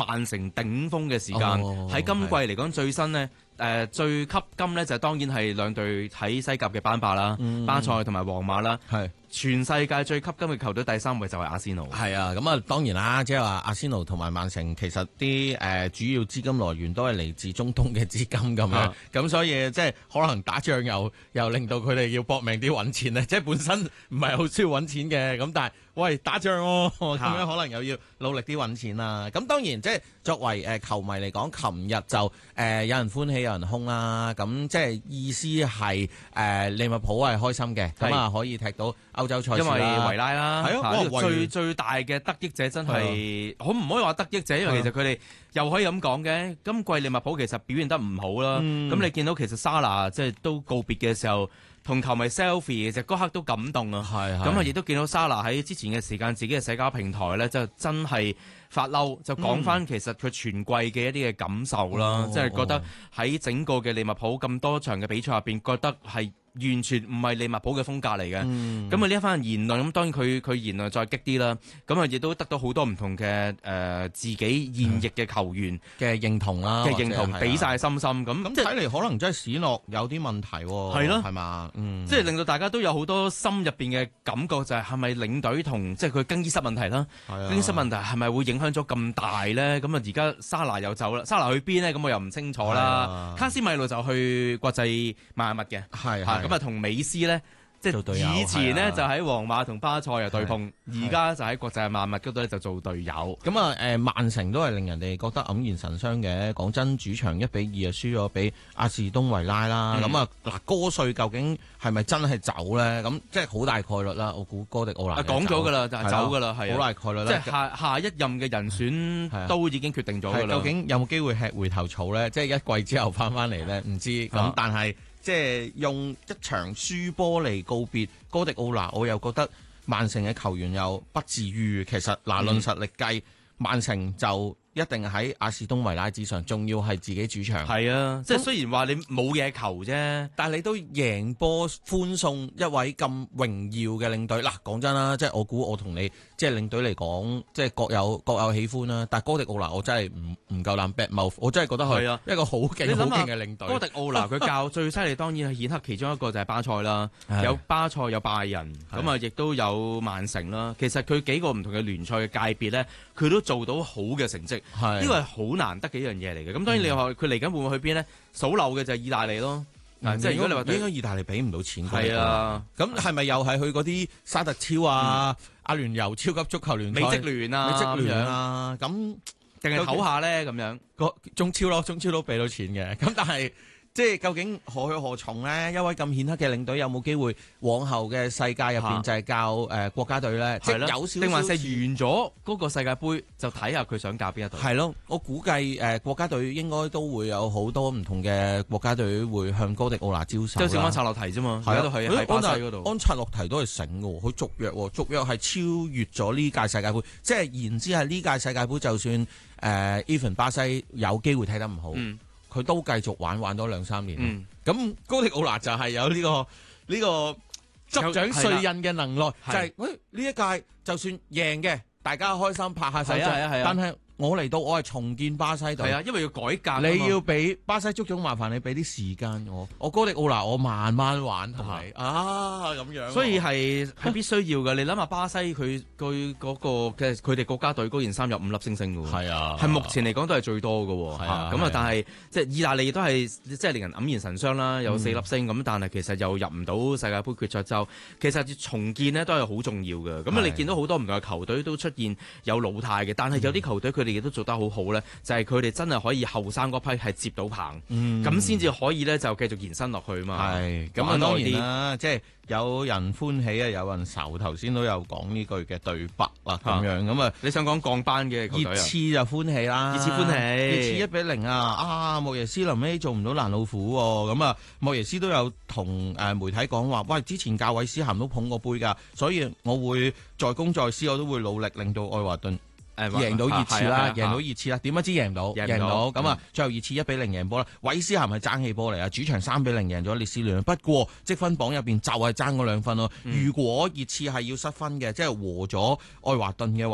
曼城頂峰嘅時間，喺今季嚟講最新呢。最吸金呢，就當然係兩隊喺西甲嘅班霸啦，巴塞同埋皇馬啦。係全世界最吸金嘅球隊第3位就係阿仙奴。 係啊，咁啊當然啦，即係話阿仙奴同埋曼城其實啲主要資金來源都係嚟自中東嘅資金咁樣，咁所以即係可能打仗又令到佢哋要搏命啲揾錢咧，即係本身唔係好需要揾錢嘅，咁但係喂打仗喎，咁樣可能又要努力啲揾錢啦。咁當然即係作為球迷嚟講，琴日就有人歡喜有人兇啦，咁即係意思係利物浦係開心嘅，咁啊可以踢到歐洲賽事啦， 因為維拉啦， 係咯， 最大嘅得益者真係可唔可以話得益者？因為其實佢哋又可以咁講嘅，今季利物浦其實表現得唔好啦。咁你見到其實沙拿即係都告別嘅時候，同球迷 selfie 其實嗰刻都感動啊。咁啊，亦都見到沙拿喺之前嘅時間自己嘅社交平台咧，就真係發嬲，就講翻其實佢全季嘅一啲嘅感受啦，即係覺得喺整個嘅利物浦咁多場嘅比賽入邊，覺得係完全唔係利物浦嘅風格嚟嘅。咁啊呢一番言論，咁當然佢言論再激啲啦。咁啊亦都得到好多唔同嘅自己現役嘅球員嘅認同啦， 俾晒心心咁睇嚟可能真係史諾有啲問題喎。係咯，係嘛？ 即係令到大家都有好多心入邊嘅感覺，就係咪領隊同即係佢更衣室問題啦？更衣室問題係咪會影響咗咁大咧？咁啊而家沙拿又走啦，沙拿去邊咧？咁我又唔清楚啦。卡斯米路就去國際邁阿密嘅，咁啊同美斯咧，即係以前呢，就喺皇馬同巴塞又對碰，而家就喺國際邁阿密嗰度咧就做隊友。 咁啊曼城都係令人哋覺得黯然神傷嘅。講真，主場1-2啊輸咗俾阿士東維拉啦。咁嗱，哥帥究竟係咪真係走咧？咁即係好大概率啦。我估哥迪奧拿講咗㗎啦，就係走㗎啦，係好大概率啦。 即係下一任嘅人選都已經決定咗㗎啦。 究竟有冇機會吃回頭草咧？即係一季之後翻嚟咧，唔知。咁但係即係用一場輸波嚟告別哥迪奧拿，我又覺得曼城嘅球員又不至於。其實論實力計，曼城就一定喺阿士東維拉之上，仲要係自己主場。 係啊，即係雖然話你冇嘢求啫， 但係你都贏波歡送一位咁榮耀嘅領隊。嗱，講真啦，即係我估我同你即係領隊嚟講，即係各有喜歡啦。但係哥迪奧拿我真係唔夠膽 bad mouth，我真係覺得佢一個好勁好勁嘅領隊。 哥迪奧拿佢教最犀利，當然係顯赫其中一個就係巴塞啦，有巴塞有拜仁，咁啊亦都有曼城啦。其實佢幾個唔同嘅聯賽嘅界別咧，佢都做到好嘅成績。呢個係好難得嘅一樣嘢嚟嘅。咁當然你話佢嚟緊會唔會去邊呢？數漏嘅就係意大利咯。即係如果你話應該意大利俾唔到錢。 係啊， 咁係咪又係去嗰啲沙特超啊、阿聯酋超級足球聯賽、 美職聯啊咁定係唞下咧咁樣？ 中超都俾到錢嘅。咁但係即係究竟何去何從呢？一位咁顯赫嘅領隊有冇機會往後嘅世界入邊就係教國家隊呢？即係有少少定還是完咗嗰個世界盃就睇下佢想教邊一隊？ 係咯，我估計國家隊應該都會有好多唔同嘅國家隊會向哥迪奧拿招手。 即係小安察洛提啫嘛，而家都係喺巴西嗰度。 安察洛提都係醒嘅，佢續約係超越咗呢屆世界盃。即係言之係呢屆世界盃，就算even 巴西有機會踢得唔好。佢都繼續玩多2-3年。咁哥迪奧拿就係有呢個執掌帥印嘅能耐，就係呢一屆就算贏嘅，大家開心拍下手掌。但係我嚟到，我係重建巴西隊。 係啊，因為要改革。 你要俾巴西足總麻煩你俾啲時間我哥迪奧拿，我慢慢玩同你咁樣。 所以係必須要嘅。你諗下巴西佢嗰個嘅佢哋國家隊嗰件衫有5粒星星嘅喎。 係啊， 係目前嚟講都係最多嘅喎。咁啊，但係即係意大利都係即係令人黯然神傷啦，有4粒星咁，但係其實又入唔到世界盃決賽周。其實重建呢都係好重要嘅。咁你見到好多唔同嘅球隊都出現有老態嘅，但係有啲球隊佢哋亦都做得好好咧，就係佢哋真係可以後生嗰批係接到棒，咁先至可以咧就繼續延伸落去嘛。 係咁啊，當然啦，即係有人歡喜啊，有人愁。頭先都有講呢句嘅對白啦，咁樣咁啊。 你想講降班嘅球隊啊？ 熱刺就歡喜啦， 熱刺歡喜， 熱刺1-0啊！莫耶斯臨尾做唔到攔老虎喎，咁啊莫耶斯都有同媒體講話，喂，之前教韋斯咸都捧過杯㗎，所以我會在公在私，我都會努力令到愛華頓贏到熱刺啦，贏到熱刺啦，點不知贏到咁啊！最後熱刺1-0贏波啦，韋斯咸係爭氣波嚟啊！主場3-0贏咗列斯聯，不過積分榜入邊就係爭嗰2分咯。如果熱刺係要失分嘅，即係和咗愛華頓嘅話咧，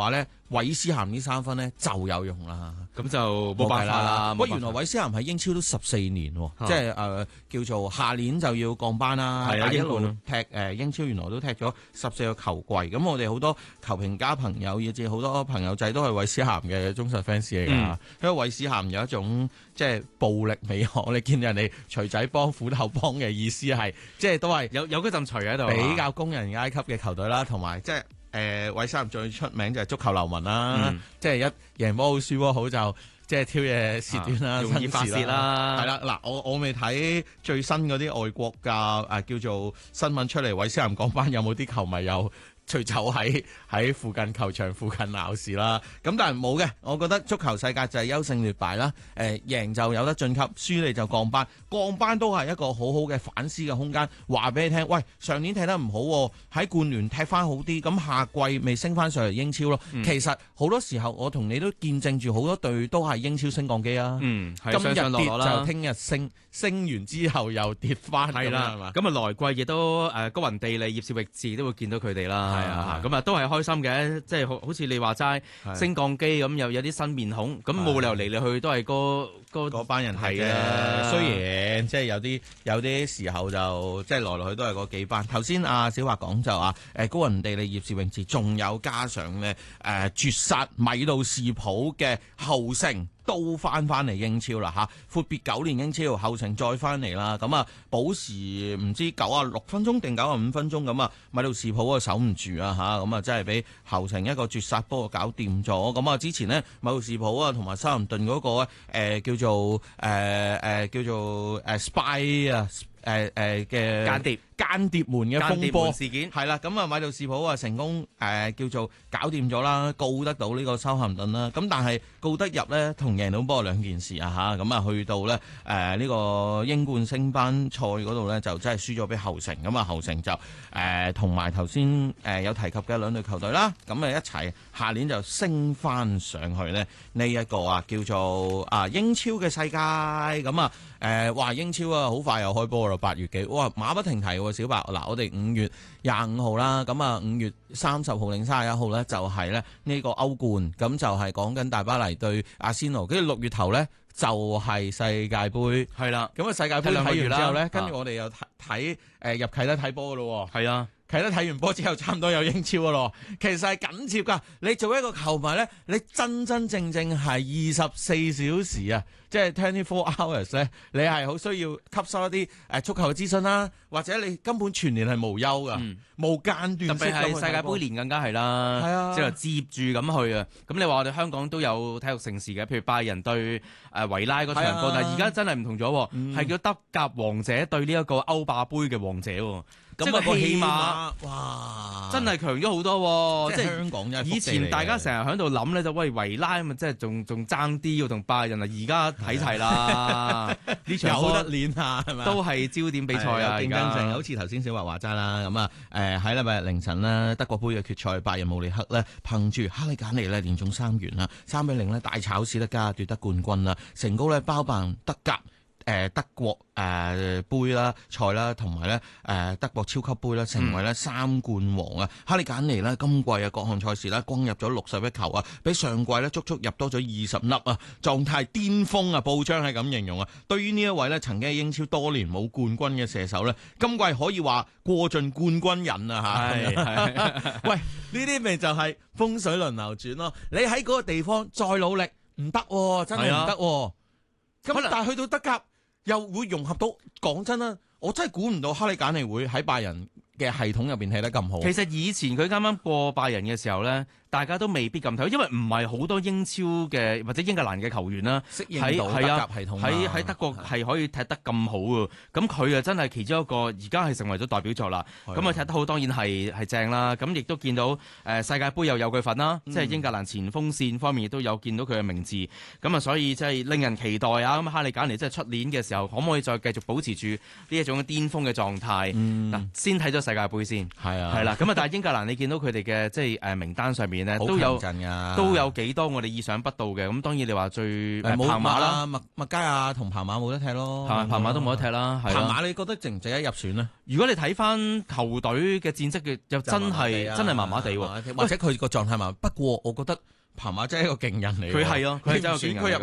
韋斯咸呢3分呢就有用啦。 咁就冇辦法啦。 喂，原來韋斯咸喺英超都14年喎，即係叫做下年就要降班啦。 係啊， 一路踢英超原來都踢咗14個球季。咁我哋好多球評家朋友，以至好多朋友仔都係韋斯咸嘅忠實 fans 嚟㗎。因為韋斯咸有一種即係暴力美學，你見人哋錘仔幫斧頭幫嘅意思係，即係都係有嗰陣錘喺度， 比較工人階級嘅球隊啦，同埋即係韋斯咸最出名就係足球流氓啦，即係一贏波好輸波好就即係挑嘢事端啦， 容易發泄啦。 係啦，嗱我未睇最新嗰啲外國嘅叫做新聞出嚟，韋斯咸降班有冇啲球迷又隨走喺附近球場附近鬧事啦？咁但係冇嘅，我覺得足球世界就係優勝劣敗啦。贏就有得晉級，輸你就降班。降班都係一個好好嘅反思嘅空間，話俾你聽。喂，上年踢得唔好，喺冠聯踢翻好啲，咁下季未升翻上嚟英超咯。其實好多時候我同你都見證住好多隊都係英超升降機啊。今日跌就聽日升，升完之後又跌翻。係啦， 咁啊來季亦都高雲地利、葉少域治都會見到佢哋啦。係啊，咁啊都係開心嘅，即係好似你話齋升降機咁，又有啲新面孔，咁冇理由嚟嚟去都係嗰班人係嘅。 雖然即係有啲時候就即係來來去都係嗰幾班。頭先阿小華講就話高雲地利、葉少域治，仲有加上咧絕殺米杜士普嘅後城。都翻嚟英超啦嚇，闊別9年英超，後程再翻嚟啦。咁啊，補時唔知96分鐘定95分鐘咁啊，米杜士普啊守唔住啊嚇，咁啊真係俾後程一個絕殺波搞掂咗。咁啊之前呢，米杜士普啊同埋修林頓嗰個叫做 spy 啊嘅間諜門嘅風波事件係啦，咁啊米杜士普啊成功叫做搞掂咗啦，告得到呢個修咸頓啦。咁但係告得入呢，同贏到波兩件事啊嚇。咁啊去到呢呢個英冠升班賽嗰度呢，就真係輸咗俾後城。咁啊後城就同埋頭先有提及嘅兩隊球隊啦，咁啊一齊下年就升翻上去呢。呢一個叫做英超嘅世界。咁啊話英超啊好快又開波啦，8月幾哇馬不停蹄。小白嗱，我哋5月25號啦，咁啊5月30號定31號咧就係咧呢個歐冠，咁就係講緊大巴黎對阿仙奴，跟住6月頭咧就係世界盃，係啦，咁啊世界盃睇完之後咧，跟住我哋又睇入啟德睇波噶咯，係啊。啟德睇完波之後，差唔多有英超噶咯。其實係緊接噶。你做一個球迷咧，你真真正正係24小時啊，即係 24 hours 咧，你係好需要吸收一啲足球嘅資訊啦，或者你根本全年係無休噶，無間斷。 特別係世界盃年更加係啦，係啊，即係接住咁去啊。咁你話我哋香港都有體育盛事嘅，譬如拜仁對維拉嗰場波，但係而家真係唔同咗，係叫德甲王者對呢一個歐霸盃嘅王者。咁啊個起碼哇，真係強咗好多，即係香港以前大家成日喺度諗咧，就喂維拉咁啊，即係仲爭啲要同拜仁啊，而家睇齊啦，呢場有得練下係咪？ 都係焦點比賽啊！ 競爭性，好似頭先小華話齋啦，咁啊喺禮拜日凌晨啦，德國杯嘅決賽，拜仁慕尼黑咧憑住哈利簡尼咧連中3元啦，3-0咧大炒史德加奪得冠軍啦，成功咧包辦德甲。德國杯啦賽啦，同埋咧德國超級杯啦，成為咧3冠王啊！哈利簡尼咧今季啊各項賽事咧攻入咗61球啊，比上季咧足足入多咗20粒啊，狀態巔峰啊！報章係咁形容啊。對於呢一位咧曾經喺英超多年冇冠軍嘅射手咧，今季可以話過盡冠軍癮啊嚇！喂，呢啲咪就係風水輪流轉咯。你喺嗰個地方再努力唔得，真係唔得。咁但係去到德甲。又會融合到，講真啦，我真係估唔到哈利簡尼會喺拜仁嘅系統入邊踢得咁好。 其實以前佢啱啱過拜仁嘅時候咧，大家都未必咁睇，因為唔係好多英超嘅或者英格蘭嘅球員啦， 適應到德甲系統喺德國係可以踢得咁好嘅。咁佢啊真係其中一個，而家係成為咗代表作啦。咁啊踢得好，當然係正啦。咁亦都見到世界盃又有佢份啦，即係英格蘭前鋒線方面亦都有見到佢嘅名字。咁啊，所以即係令人期待啊！咁哈利簡尼即係出年嘅時候，可唔可以再繼續保持住呢一種巔峰嘅狀態？嗱，先睇咗世界盃先，係啦。咁啊，但係英格蘭你見到佢哋嘅即係名單上面咧，都有幾多我哋意想不到嘅。咁當然你話最彭馬啦， 麥加亞同彭馬冇得踢咯， 彭馬都冇得踢啦。 彭馬你覺得值唔值得入選呢？ 如果你睇翻球隊嘅戰績嘅，又真係麻麻地喎， 或者佢個狀態麻麻。不過我覺得彭馬真係一個勁人嚟喎， 佢係啊佢係真係一個勁人嚟㗎佢唔選佢入